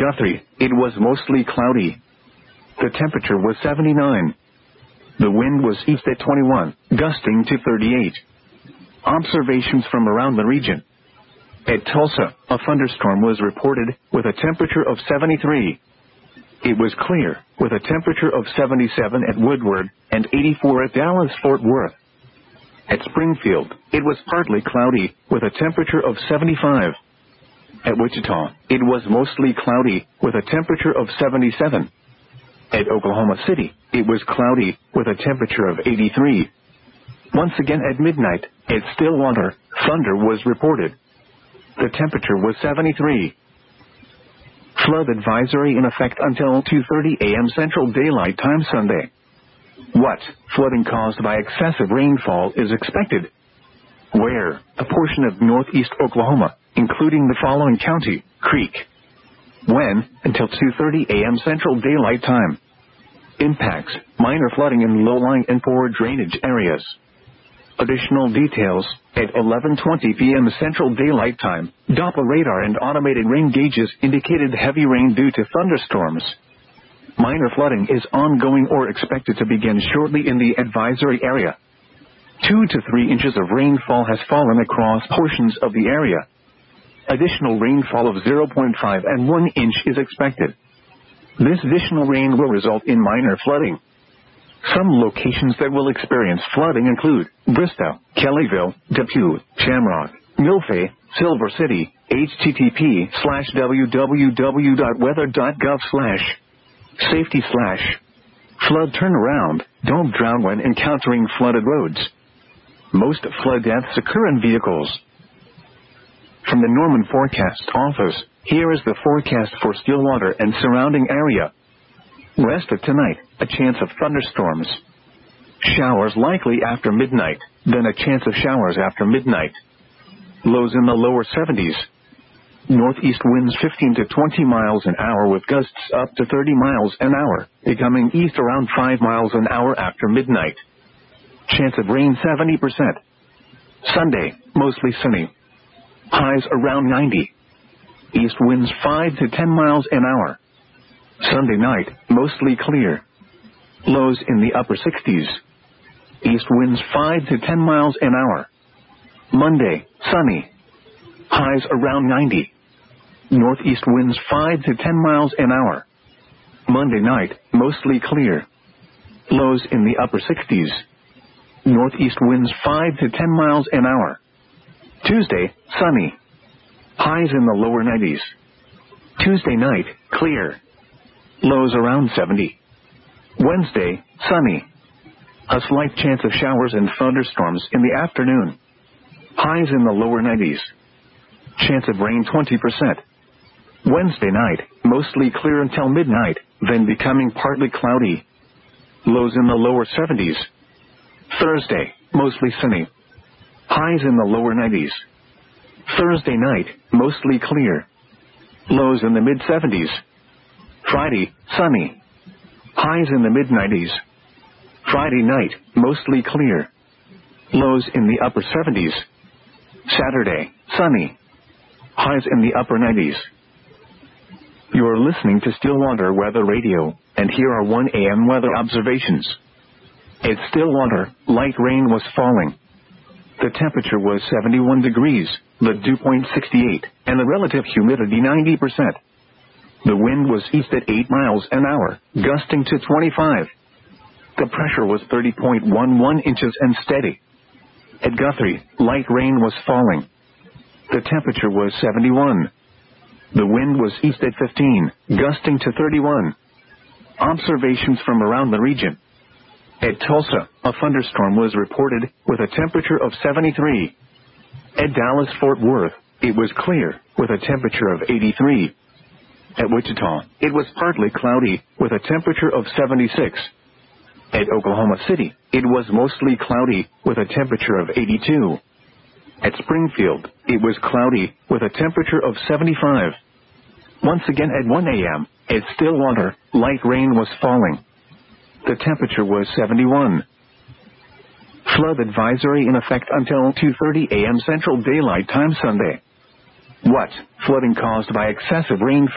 Guthrie, it was mostly cloudy. The temperature was 79. The wind was east at 21, gusting to 38. Observations from around the region. At Tulsa, a thunderstorm was reported, with a temperature of 73. It was clear, with a temperature of 77 at Woodward, and 84 at Dallas-Fort Worth. At Springfield, it was partly cloudy, with a temperature of 75. At Wichita, it was mostly cloudy, with a temperature of 77. At Oklahoma City, it was cloudy, with a temperature of 83. Once again at midnight, at Stillwater, thunder was reported. The temperature was 73. Flood advisory in effect until 2:30 a.m. Central Daylight Time Sunday. What flooding caused by excessive rainfall is expected? Where? A portion of northeast Oklahoma, including the following county, Creek. When? Until 2:30 a.m. Central Daylight Time. Impacts: minor flooding in low-lying and poor drainage areas. Additional details: at 11:20 p.m. Central Daylight Time, Doppler radar and automated rain gauges indicated heavy rain due to thunderstorms. Minor flooding is ongoing or expected to begin shortly in the advisory area. 2 to 3 inches of rainfall has fallen across portions of the area. Additional rainfall of 0.5 and 1 inch is expected. This additional rain will result in minor flooding. Some locations that will experience flooding include Bristow, Kellyville, Depew, Shamrock, Milfay, Silver City. http:/www.weather.gov/safety/flood turnaround. Don't drown when encountering flooded roads. Most flood deaths occur in vehicles. From the Norman Forecast Office, here is the forecast for Stillwater and surrounding area. Rest of tonight, a chance of thunderstorms. Showers likely after midnight, then a chance of showers after midnight. Lows in the lower 70s. Northeast winds 15 to 20 miles an hour with gusts up to 30 miles an hour, becoming east around 5 miles an hour after midnight. Chance of rain 70%. Sunday, mostly sunny. Highs around 90. East winds 5 to 10 miles an hour. Sunday night, mostly clear. Lows in the upper 60s. East winds 5 to 10 miles an hour. Monday, sunny. Highs around 90. Northeast winds 5 to 10 miles an hour. Monday night, mostly clear. Lows in the upper 60s. Northeast winds 5 to 10 miles an hour. Tuesday, sunny. Highs in the lower 90s. Tuesday night, clear. Lows around 70. Wednesday, sunny. A slight chance of showers and thunderstorms in the afternoon. Highs in the lower 90s. Chance of rain 20%. Wednesday night, mostly clear until midnight, then becoming partly cloudy. Lows in the lower 70s. Thursday, mostly sunny. Highs in the lower 90s. Thursday night, mostly clear. Lows in the mid-70s. Friday, sunny. Highs in the mid-90s. Friday night, mostly clear. Lows in the upper 70s. Saturday, sunny. Highs in the upper 90s. You're listening to Stillwater Weather Radio, and here are 1 a.m. weather observations. At Stillwater, light rain was falling. The temperature was 71 degrees, the dew point 68, and the relative humidity 90%. The wind was east at 8 miles an hour, gusting to 25. The pressure was 30.11 inches and steady. At Guthrie, light rain was falling. The temperature was 71. The wind was east at 15, gusting to 31. Observations from around the region. At Tulsa, a thunderstorm was reported, with a temperature of 73. At Dallas-Fort Worth, it was clear, with a temperature of 83. At Wichita, it was partly cloudy, with a temperature of 76. At Oklahoma City, it was mostly cloudy, with a temperature of 82. At Springfield, it was cloudy, with a temperature of 75. Once again at 1 a.m., at Stillwater, light rain was falling. The temperature was 71. Flood advisory in effect until 2:30 a.m. Central Daylight Time Sunday. What? Flooding caused by excessive rainfall.